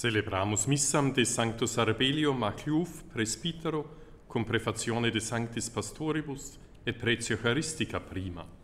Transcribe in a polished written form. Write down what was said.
Celebramus missam de Sancto Sarbelio Macliuf, presbitero, cum prefazione de Sanctis Pastoribus et pretio Eucharistica prima.